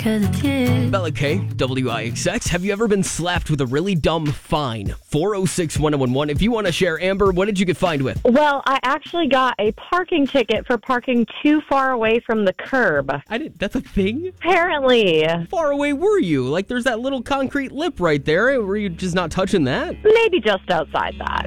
'cause it's you. Bella K, WIXX. Have you ever been slapped with a really dumb fine? 406-1011. If you want to share, Amber, what did you get fined with? Well, I actually got a parking ticket for parking too far away from the curb. That's a thing? Apparently. How far away were you? Like, there's that little concrete lip right there. Were you just not touching that? Maybe just outside that.